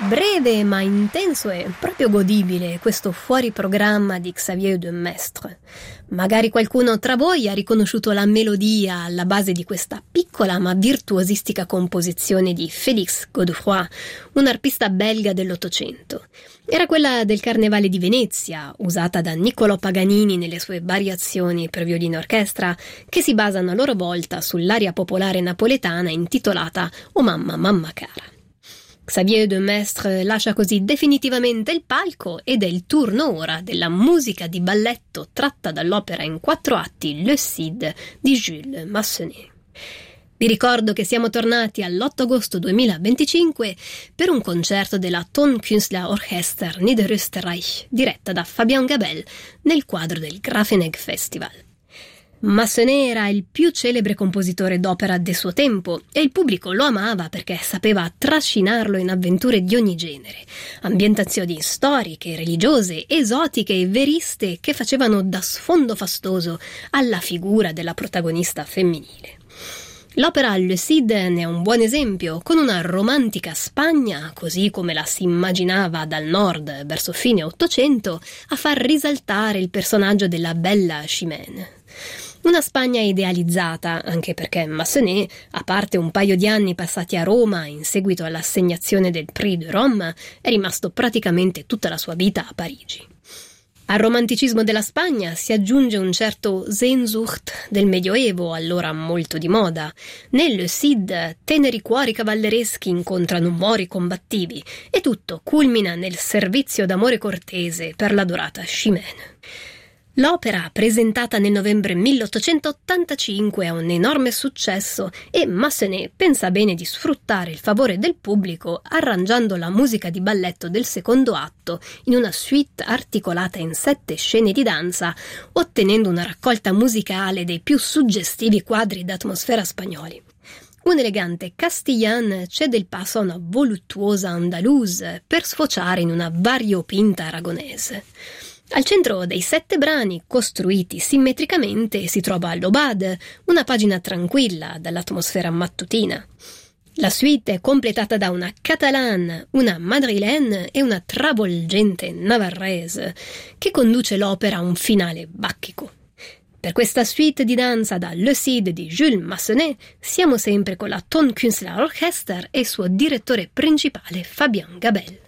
Breve ma intenso e proprio godibile questo fuori programma di Xavier de Maistre. Magari qualcuno tra voi ha riconosciuto la melodia alla base di questa piccola ma virtuosistica composizione di Félix Godefroy, un arpista belga dell'Ottocento. Era quella del Carnevale di Venezia, usata da Niccolò Paganini nelle sue variazioni per violino orchestra, che si basano a loro volta sull'aria popolare napoletana intitolata O mamma, mamma cara. Xavier de Maistre lascia così definitivamente il palco ed è il turno ora della musica di balletto tratta dall'opera in 4 atti Le Cid di Jules Massenet. Vi ricordo che siamo tornati all'8 agosto 2025 per un concerto della Tonkünstlerorchester Niederösterreich diretta da Fabien Gabel nel quadro del Grafenegg Festival. Massenet era il più celebre compositore d'opera del suo tempo e il pubblico lo amava perché sapeva trascinarlo in avventure di ogni genere, ambientazioni storiche, religiose, esotiche e veriste che facevano da sfondo fastoso alla figura della protagonista femminile. L'opera Le Cid ne è un buon esempio, con una romantica Spagna, così come la si immaginava dal nord verso fine Ottocento, a far risaltare il personaggio della bella Chimène. Una Spagna idealizzata, anche perché Massenet, a parte un paio di anni passati a Roma in seguito all'assegnazione del Prix de Rome, è rimasto praticamente tutta la sua vita a Parigi. Al romanticismo della Spagna si aggiunge un certo Sehnsucht del Medioevo, allora molto di moda. Nel Cid, teneri cuori cavallereschi incontrano mori combattivi e tutto culmina nel servizio d'amore cortese per l'adorata Chimène. L'opera, presentata nel novembre 1885, ha un enorme successo e Massenet pensa bene di sfruttare il favore del pubblico arrangiando la musica di balletto del secondo atto in una suite articolata in 7 scene di danza, ottenendo una raccolta musicale dei più suggestivi quadri d'atmosfera spagnoli. Un elegante Castillane cede il passo a una voluttuosa andalouse per sfociare in una variopinta aragonese. Al centro dei 7 brani, costruiti simmetricamente, si trova l'Aubade, una pagina tranquilla dall'atmosfera mattutina. La suite è completata da una catalane, una madrilène e una travolgente navarrese, che conduce l'opera a un finale bacchico. Per questa suite di danza da Le Cid di Jules Massenet siamo sempre con la Tonkünstlerorchester e il suo direttore principale Fabien Gabel.